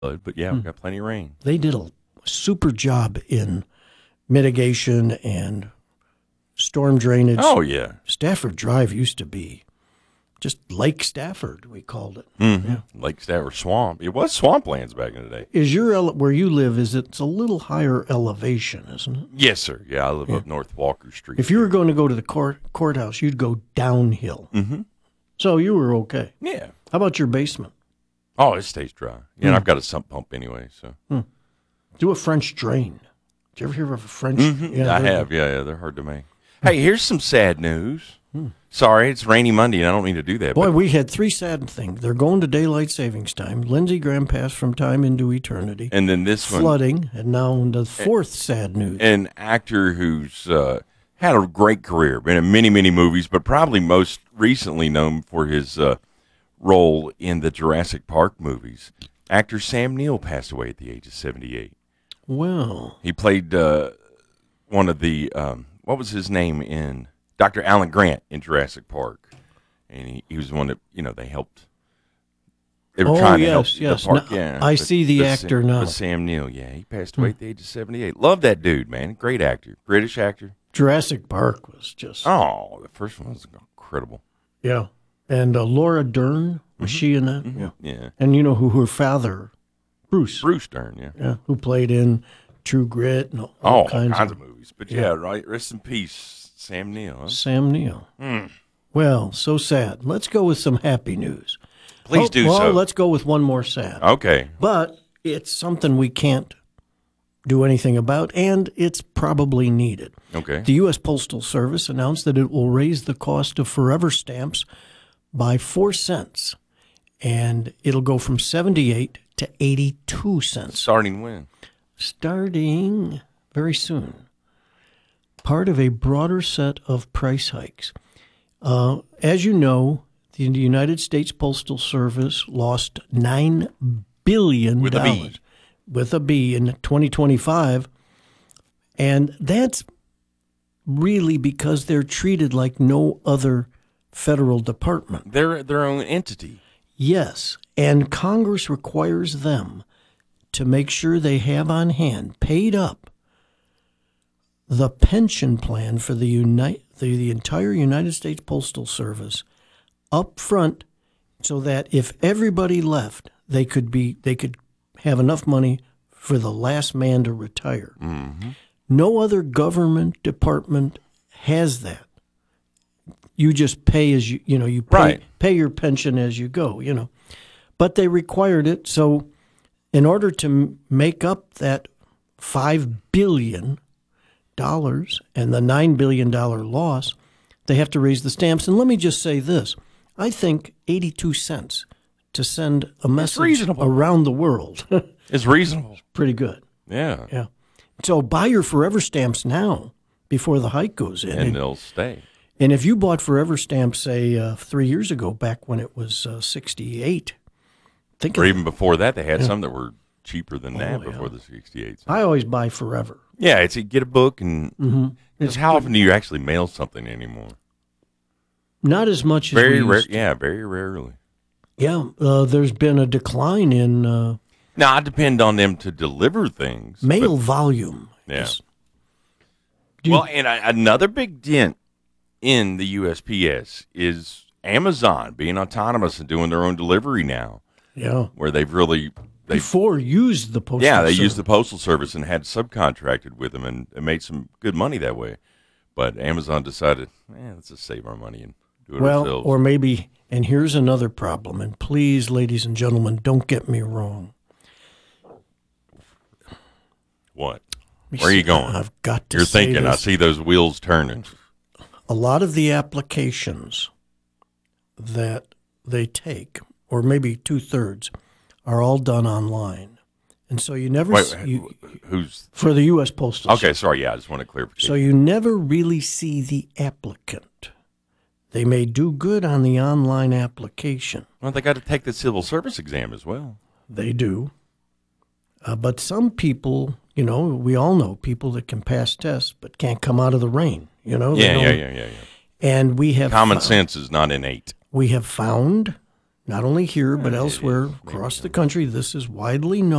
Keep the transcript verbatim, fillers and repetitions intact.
but yeah, we've got plenty of rain. They did a super job in mitigation and storm drainage. Oh, yeah. Stafford Drive used to be just Lake Stafford, we called it. Mm-hmm. Yeah. Lake Stafford Swamp. It was swamplands back in the day. Is your ele- where you live? Is it's a little higher elevation, isn't it? Yes, sir. Yeah, I live Yeah. up North Walker Street. If you were going to go to the court courthouse, you'd go downhill. Mm-hmm. So you were okay. Yeah. How about your basement? Oh, it stays dry. Yeah, Mm. and I've got a sump pump anyway, so. Mm. Do a French drain. Did you ever hear of a French? Mm-hmm. Yeah, I they're- have. Yeah, yeah, they're hard to make. Hey, here's some sad news. Sorry, it's rainy Monday, and I don't mean to do that. Boy, but we had three sad things. They're going to daylight savings time. Lindsey Graham passed from time into eternity. and then this one, Flooding, and now the fourth sad news. an actor who's uh, had a great career, been in many, many movies, but probably most recently known for his uh, role in the Jurassic Park movies. Actor Sam Neill passed away at the age of seventy-eight. Well, He played uh, one of the, um, what was his name in Doctor Alan Grant in Jurassic Park. And he, he was the one that, you know, they helped. They were Oh, trying to yes, help yes. the park. Now, yeah, I see the actor Sam, now. But Sam Neill, yeah, he passed away at the age of seventy-eight. Love that dude, man. Great actor. British actor. Jurassic Park was just, Oh, the first one was incredible. yeah. And uh, Laura Dern, was she in that? Yeah. Yeah. And you know who her father, Bruce, Bruce Dern, yeah. yeah, who played in True Grit and all, Oh, all all kinds, kinds, of, of movies. But yeah, right. Rest in peace, Sam Neill. Huh? Sam Neill. Hmm. Well, so sad. Let's go with some happy news. Please Oh, do well, so. let's go with one more sad. Okay. But it's something we can't do anything about, and it's probably needed. Okay. The U S Postal Service announced that it will raise the cost of forever stamps by four cents, and it'll go from seventy-eight to eighty-two cents, Starting when? starting very soon. Part of a broader set of price hikes. Uh, as you know, the United States Postal Service lost nine billion dollars. With a B. With a B in twenty twenty-five. And that's really because they're treated like no other federal department. They're their own entity. Yes, and Congress requires them to make sure they have on hand, paid up, the pension plan for the, uni- the, the entire United States Postal Service up front, so that if everybody left, they could be they could have enough money for the last man to retire. Mm-hmm. No other government department has that. You just pay as you you know you pay, Right. pay your pension as you go, you know. But they required it, so in order to m- make up that five billion dollars and the nine billion dollar loss, they have to raise the stamps. And let me just say this: I think eighty-two cents to send a message reasonable. around the world It's reasonable. pretty good. Yeah. Yeah. So buy your Forever stamps now before the hike goes in. And And, they'll stay. and if you bought Forever stamps, say, uh, three years ago, back when it was uh, sixty-eight, think Or of even before that, they had some that were cheaper than that Oh, yeah. before the sixty-eight. I always buy Forever. Yeah, it's you get a book and Mm-hmm. it's how often do you actually mail something anymore? Not as much as Very we rare. used to. Yeah, very rarely. Yeah, uh, there's been a decline in uh, Now I depend on them to deliver things. mail volume. Yeah. Just- but- well, and I, another big dent in the U S P S is Amazon being autonomous and doing their own delivery now, yeah. where they've really they Before used the postal. yeah they service. used the postal service and had subcontracted with them and, and made some good money that way. But Amazon decided, eh, let's just save our money and do it Well, ourselves. or maybe, and here's another problem, and please, ladies and gentlemen, don't get me wrong. What? Let me Where are you see. going? I've got to You're say thinking, I this. see those wheels turning. A lot of the applications that they take, or maybe two-thirds, are all done online. And so you never, Wait, s- you, who's for the U S Postal okay? Service. Sorry, yeah, I just want to clarify. So you never really see the applicant. They may do good on the online application. Well, they got to take the civil service exam as well. They do. Uh, but some people, you know, we all know people that can pass tests but can't come out of the rain. You know, They Yeah, yeah, don't- yeah, yeah, yeah. And we have Common fo- sense is not innate. we have found not only here but It elsewhere is, maybe across the not. country. This is widely known.